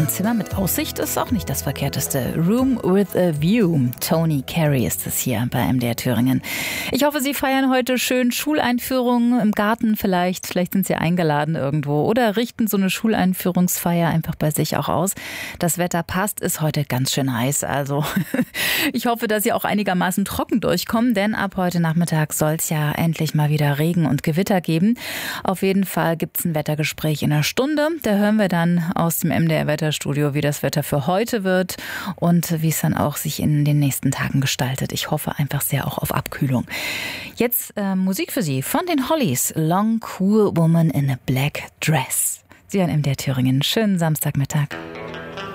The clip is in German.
ein Zimmer mit Aussicht ist auch nicht das Verkehrteste. Room with a View. Tony Carey ist es hier bei MDR Thüringen. Ich hoffe, Sie feiern heute schön Schuleinführungen im Garten vielleicht. Vielleicht sind Sie eingeladen irgendwo oder richten so eine Schuleinführungsfeier einfach bei sich auch aus. Das Wetter passt, ist heute ganz schön heiß. Also ich hoffe, dass Sie auch einigermaßen trocken durchkommen, denn ab heute Nachmittag soll es ja endlich mal wieder Regen und Gewitter geben. Auf jeden Fall gibt es ein Wettergespräch in einer Stunde. Da hören wir dann aus dem MDR-Wetterstudio, wie das Wetter für heute wird und wie es dann auch sich in den nächsten Tagen gestaltet. Ich hoffe einfach sehr auch auf Abkühlung. Jetzt Musik für Sie von den Hollies. Long Cool Woman in a Black Dress. Sie hören MDR Thüringen. Schönen Samstagmittag.